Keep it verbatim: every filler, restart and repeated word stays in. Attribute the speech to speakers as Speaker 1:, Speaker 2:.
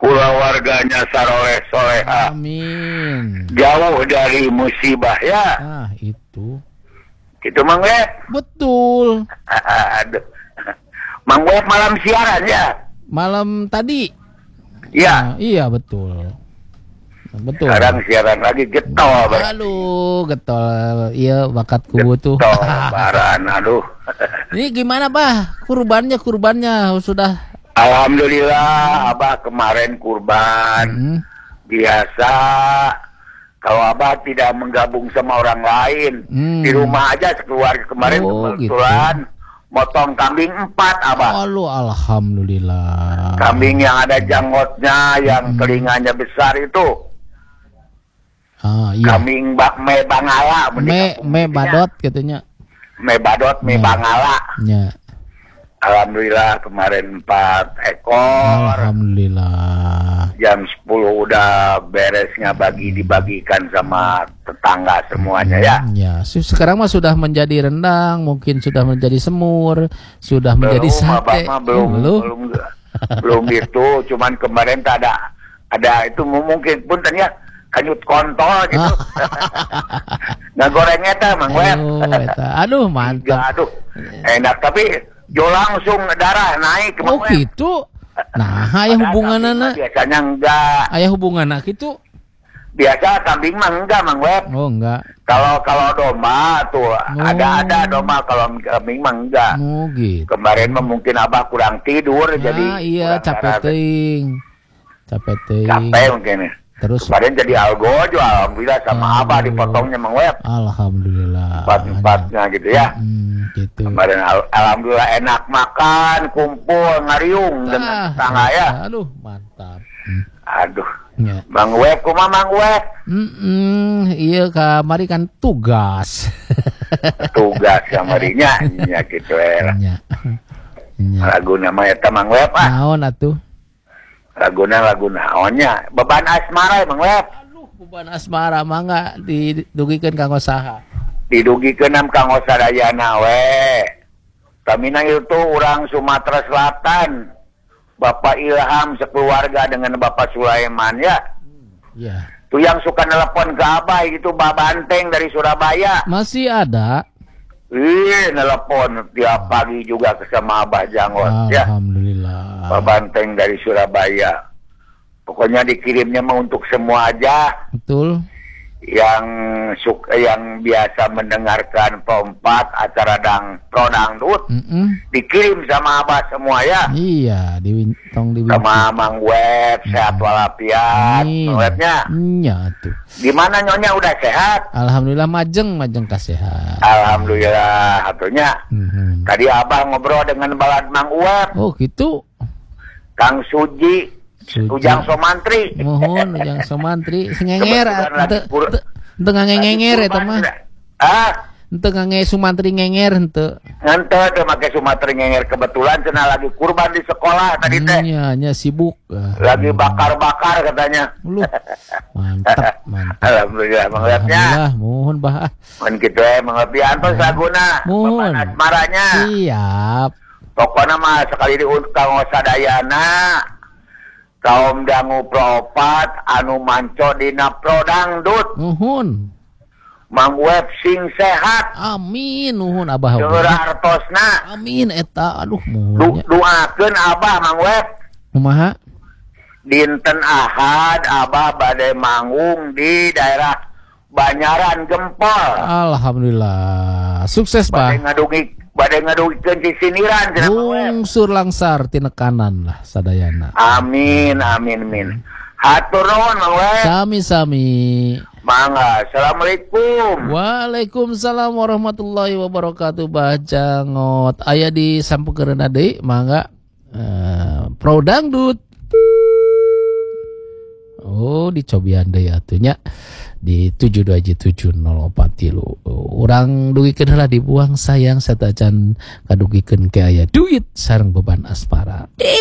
Speaker 1: keluarganya saroleh soleha.
Speaker 2: Amin.
Speaker 1: Jauh dari musibah ya.
Speaker 2: Ah, itu.
Speaker 1: Gitu Mang Web.
Speaker 2: Betul.
Speaker 1: Aduh. Mang Web malam siaran ya.
Speaker 2: Malam tadi.
Speaker 1: Iya.
Speaker 2: Nah, iya betul. Betul.
Speaker 1: Sekarang siaran lagi getol.
Speaker 2: Aduh, getol. Iya, bakat kubu tuh.
Speaker 1: Getol, baran, aduh.
Speaker 2: Ini gimana, Bah? Kurbannya, kurbannya sudah.
Speaker 1: Alhamdulillah, Abah kemarin kurban.
Speaker 2: Hmm.
Speaker 1: Biasa. Kalau Abah tidak menggabung sama orang lain.
Speaker 2: Hmm.
Speaker 1: Di rumah aja sekeluarga kemarin
Speaker 2: Oh,
Speaker 1: kebetulan. Gitu. Motong kambing empat, Abah.
Speaker 2: Oh, alhamdulillah.
Speaker 1: Kambing yang ada janggotnya, yang hmm. telinganya besar itu.
Speaker 2: Ah, iya.
Speaker 1: Kambing bak me bangala.
Speaker 2: Me me badot katanya.
Speaker 1: Me badot, me
Speaker 2: ya.
Speaker 1: bangala.
Speaker 2: Ya.
Speaker 1: Alhamdulillah kemarin empat ekor.
Speaker 2: Alhamdulillah.
Speaker 1: Jam sepuluh udah beresnya bagi dibagikan sama tetangga semuanya ya.
Speaker 2: Ya, sekarang mah sudah menjadi rendang, mungkin sudah menjadi semur, sudah belum, menjadi sate.
Speaker 1: Mah belum, belum, belum, belum itu. Cuman kemarin tak ada, ada itu mungkin pun tanya kanyut kontol gitu. Nggak gorengnya teh, Mang Web.
Speaker 2: Aduh, mantap.
Speaker 1: Aduh, enak tapi jo langsung darah naik.
Speaker 2: Oh gitu. Nah, ayah hubungan anak.
Speaker 1: Biasanya enggak.
Speaker 2: Ayah hubungan anak itu.
Speaker 1: Biasa kambing mah enggak, Mang Web.
Speaker 2: Oh enggak.
Speaker 1: Kalau kalau domba tuh
Speaker 2: oh.
Speaker 1: ada ada domba, kalau kambing mah enggak.
Speaker 2: Oh gitu.
Speaker 1: Kemarin mah mungkin Abah kurang tidur nah, jadi.
Speaker 2: Iya capek ting. Capek ting.
Speaker 1: Capek mungkin. Terus kemarin jadi algojo, alhamdulillah sama Abah dipotongnya, Mang Web.
Speaker 2: Alhamdulillah.
Speaker 1: Empat-empatnya gitu ya.
Speaker 2: Hmm, gitu.
Speaker 1: Kemarin al alhamdulillah enak makan, kumpul, ngariung ah, dengan tetangga ya.
Speaker 2: Aduh, mantap. Hmm.
Speaker 1: Aduh.
Speaker 2: Ya.
Speaker 1: Mang Web, kumaha Mang Web?
Speaker 2: Mm -mm, iya kamari kan tugas.
Speaker 1: Tugas kamarinya nya gitu ya.
Speaker 2: Ya. Ya.
Speaker 1: Lagu nama eta Mang Web ah.
Speaker 2: Naon atuh?
Speaker 1: Laguna lagu naonnya? Beban asmara ya Mang Web.
Speaker 2: Aduh, beban asmara mangga didugikeun kanggo saha?
Speaker 1: Didugikeun am kanggo sadayana we. Kamina itu orang Sumatera Selatan. Bapak Ilham sekeluarga dengan Bapak Sulaiman ya.
Speaker 2: Iya.
Speaker 1: Hmm, tuh yang suka nelpon ke Abah itu Mbak Banteng dari Surabaya.
Speaker 2: Masih ada.
Speaker 1: Ih, nelpon tiap pagi juga ke sama Abah Janggot ya.
Speaker 2: Alhamdulillah.
Speaker 1: Mbak Banteng dari Surabaya. Pokoknya dikirimnya mah untuk semua aja.
Speaker 2: Betul.
Speaker 1: Yang suka, yang biasa mendengarkan Pompat acara dang pro dangdut
Speaker 2: mm -mm.
Speaker 1: dikirim sama Abah semua ya.
Speaker 2: Iya, di tong di
Speaker 1: sama Mang Web sehat walafiat. Mang Webnya.
Speaker 2: Iya tuh.
Speaker 1: Gimana nyonya udah sehat?
Speaker 2: Alhamdulillah majeng majeng sehat.
Speaker 1: Alhamdulillah atunya. Mm -hmm. Tadi Abah ngobrol dengan balad Mang Web.
Speaker 2: Oh gitu.
Speaker 1: Kang Suji. Suji. Ujang Somantri.
Speaker 2: Mohon Ujang Somantri ngenger ente ente ngenger eta mah.
Speaker 1: Ah,
Speaker 2: ente ngange Sumantri ngenger ente.
Speaker 1: Ente teh make Sumantri ngenger kebetulan cenah lagi kurban di sekolah tadi teh.
Speaker 2: Iya, nya sibuk.
Speaker 1: Lagi bakar-bakar katanya.
Speaker 2: Lu. Mantap, mantap.
Speaker 1: Alhamdulillah manglepnya.
Speaker 2: Alhamdulillah, mohon Bah.
Speaker 1: Mun kitu we manglepian tos laguna.
Speaker 2: Mohon.
Speaker 1: Asmaranya.
Speaker 2: Siap.
Speaker 1: Pokona mah sekali diundang kanggo sadayana. Kaum dangu propat anu manco dina pro dangdut.
Speaker 2: Nuhun.
Speaker 1: Mang Web sing sehat.
Speaker 2: Amin nuhun Abah.
Speaker 1: Geura artosna.
Speaker 2: Amin eta aduh
Speaker 1: mohon. Du doakeun Abah Mang Web.
Speaker 2: Kumaha?
Speaker 1: Dinten Ahad Abah bade manggung di daerah Banyaran Gempol.
Speaker 2: Alhamdulillah. Sukses Bah.
Speaker 1: Bade ngadugi Badai ngadugikeun Cisiniran cenah Mang Web.
Speaker 2: Lungsur langsar tina kanan lah sadayana.
Speaker 1: Amin amin amin. Hatur nuhun Mang Web.
Speaker 2: Sami-sami.
Speaker 1: Mangga. Assalamualaikum.
Speaker 2: Waalaikumsalam warahmatullahi wabarakatuh. Bah Jangot aya di sampekeurna deui mangga. Uh, pro dangdut. Oh dicobian deui atuh nya. Di tujuh dua tujuh nol empat tilu urang dugikeun heula dibuang sayang satajan kadugikeun ke aya duit sareng beban asmara.